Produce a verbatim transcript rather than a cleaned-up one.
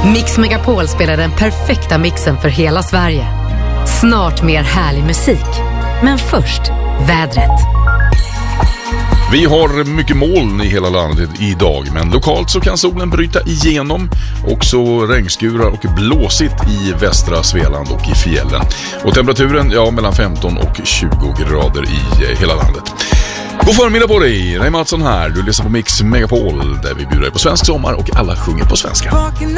Mix Megapol spelar den perfekta mixen för hela Sverige. Snart mer härlig musik. Men först, vädret. Vi har mycket moln i hela landet idag, men lokalt så kan solen bryta igenom. Också regnskurar och blåsigt i västra Svealand och i fjällen. Och temperaturen, ja, mellan femton och tjugo grader i hela landet. God förmiddag på dig, Ray Mattsson här. Du lyssnar på Mix Megapol där vi bjuder på svensk sommar och alla sjunger på svenska.